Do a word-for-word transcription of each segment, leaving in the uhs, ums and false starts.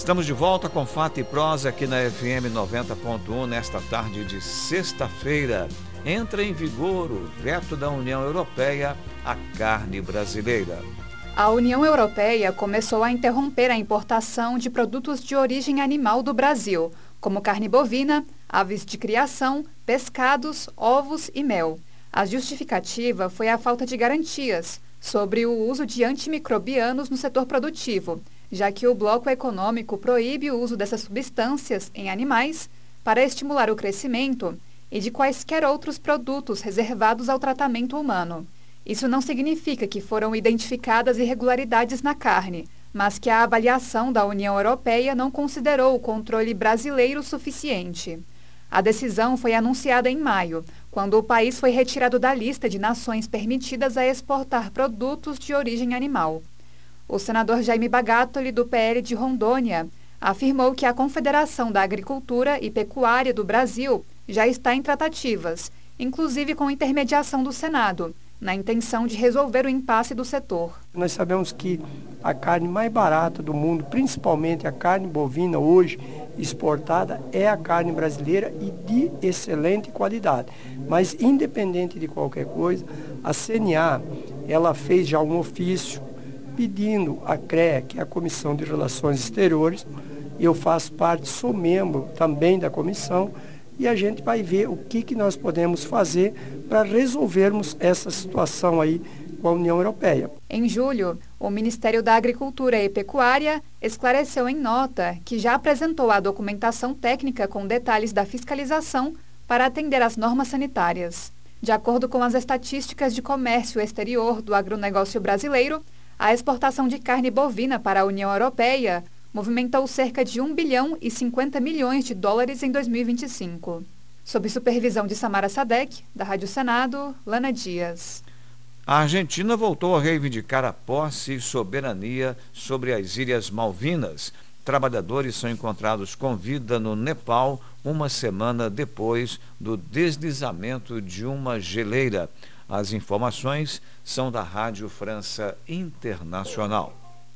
Estamos de volta com Fato e Prosa aqui na F M noventa ponto um nesta tarde de sexta-feira. Entra em vigor o veto da União Europeia à carne brasileira. A União Europeia começou a interromper a importação de produtos de origem animal do Brasil, como carne bovina, aves de criação, pescados, ovos e mel. A justificativa foi a falta de garantias sobre o uso de antimicrobianos no setor produtivo, já que o bloco econômico proíbe o uso dessas substâncias em animais para estimular o crescimento e de quaisquer outros produtos reservados ao tratamento humano. Isso não significa que foram identificadas irregularidades na carne, mas que a avaliação da União Europeia não considerou o controle brasileiro suficiente. A decisão foi anunciada em maio, quando o país foi retirado da lista de nações permitidas a exportar produtos de origem animal. O senador Jaime Bagatoli, do P L de Rondônia, afirmou que a Confederação da Agricultura e Pecuária do Brasil já está em tratativas, inclusive com intermediação do Senado, na intenção de resolver o impasse do setor. Nós sabemos que a carne mais barata do mundo, principalmente a carne bovina hoje exportada, é a carne brasileira e de excelente qualidade. Mas independente de qualquer coisa, a C N A ela fez já um ofício pedindo à C R E A, que é a Comissão de Relações Exteriores, eu faço parte, sou membro também da comissão, e a gente vai ver o que, que nós podemos fazer para resolvermos essa situação aí com a União Europeia. Em julho, o Ministério da Agricultura e Pecuária esclareceu em nota que já apresentou a documentação técnica com detalhes da fiscalização para atender às normas sanitárias. De acordo com as estatísticas de comércio exterior do agronegócio brasileiro, a exportação de carne bovina para a União Europeia movimentou cerca de um bilhão e cinquenta milhões de dólares em dois mil e vinte e cinco. Sob supervisão de Samara Sadek, da Rádio Senado, Lana Dias. A Argentina voltou a reivindicar a posse e soberania sobre as Ilhas Malvinas. Trabalhadores são encontrados com vida no Nepal uma semana depois do deslizamento de uma geleira. As informações são da Rádio França Internacional.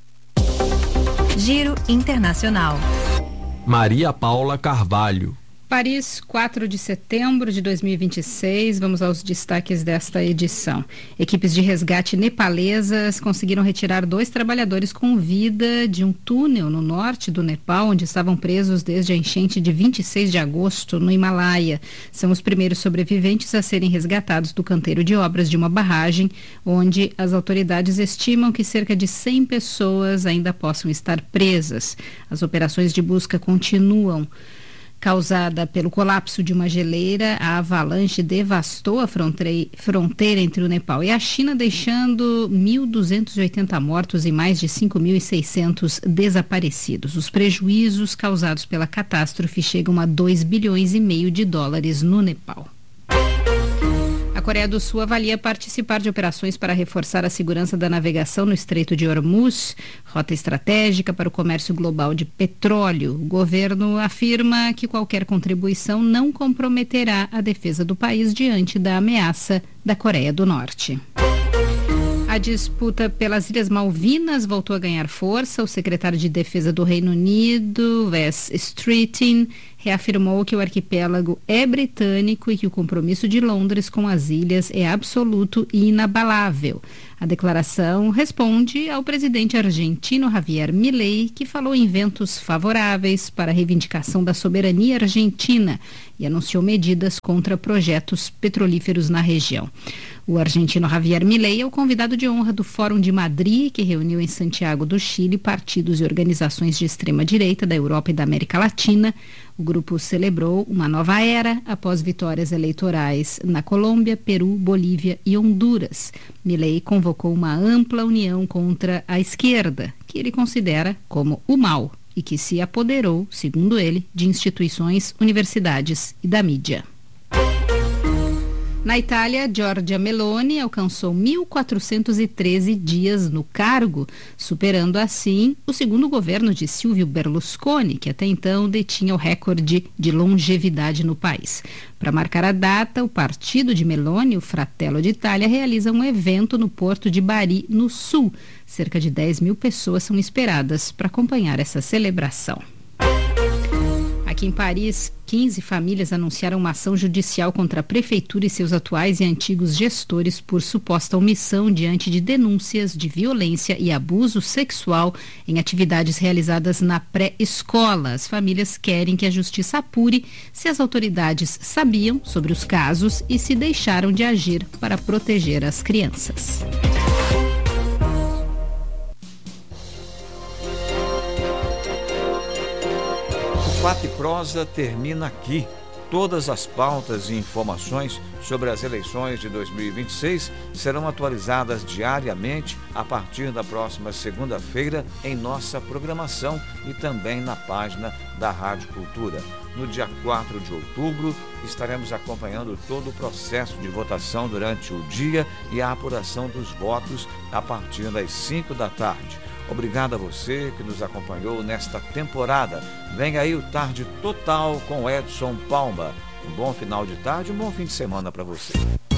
Giro Internacional. Maria Paula Carvalho. Paris, quatro de setembro de dois mil e vinte e seis. Vamos aos destaques desta edição. Equipes de resgate nepalesas conseguiram retirar dois trabalhadores com vida de um túnel no norte do Nepal, onde estavam presos desde a enchente de vinte e seis de agosto, no Himalaia. São os primeiros sobreviventes a serem resgatados do canteiro de obras de uma barragem, onde as autoridades estimam que cerca de cem pessoas ainda possam estar presas. As operações de busca continuam. Causada pelo colapso de uma geleira, a avalanche devastou a fronteira entre o Nepal e a China, deixando mil duzentos e oitenta mortos e mais de cinco mil e seiscentos desaparecidos. Os prejuízos causados pela catástrofe chegam a dois bilhões e meio de dólares no Nepal. A Coreia do Sul avalia participar de operações para reforçar a segurança da navegação no Estreito de Hormuz, rota estratégica para o comércio global de petróleo. O governo afirma que qualquer contribuição não comprometerá a defesa do país diante da ameaça da Coreia do Norte. A disputa pelas Ilhas Malvinas voltou a ganhar força. O secretário de Defesa do Reino Unido, Wes Streeting, reafirmou que o arquipélago é britânico e que o compromisso de Londres com as ilhas é absoluto e inabalável. A declaração responde ao presidente argentino Javier Milei, que falou em ventos favoráveis para a reivindicação da soberania argentina e anunciou medidas contra projetos petrolíferos na região. O argentino Javier Milei é o convidado de honra do Fórum de Madrid, que reuniu em Santiago do Chile partidos e organizações de extrema-direita da Europa e da América Latina. O grupo celebrou uma nova era após vitórias eleitorais na Colômbia, Peru, Bolívia e Honduras. Milei convocou uma ampla união contra a esquerda, que ele considera como o mal e que se apoderou, segundo ele, de instituições, universidades e da mídia. Na Itália, Giorgia Meloni alcançou mil quatrocentos e treze dias no cargo, superando assim o segundo governo de Silvio Berlusconi, que até então detinha o recorde de longevidade no país. Para marcar a data, o partido de Meloni, o Fratello d'Italia, realiza um evento no porto de Bari, no sul. Cerca de dez mil pessoas são esperadas para acompanhar essa celebração. Aqui em Paris, quinze famílias anunciaram uma ação judicial contra a prefeitura e seus atuais e antigos gestores por suposta omissão diante de denúncias de violência e abuso sexual em atividades realizadas na pré-escola. As famílias querem que a justiça apure se as autoridades sabiam sobre os casos e se deixaram de agir para proteger as crianças. Fato e Prosa termina aqui. Todas as pautas e informações sobre as eleições de dois mil e vinte e seis serão atualizadas diariamente a partir da próxima segunda-feira em nossa programação e também na página da Rádio Cultura. No dia quatro de outubro, estaremos acompanhando todo o processo de votação durante o dia e a apuração dos votos a partir das cinco da tarde. Obrigado a você que nos acompanhou nesta temporada. Vem aí o Tarde Total com Edson Palma. Um bom final de tarde, um bom fim de semana para você.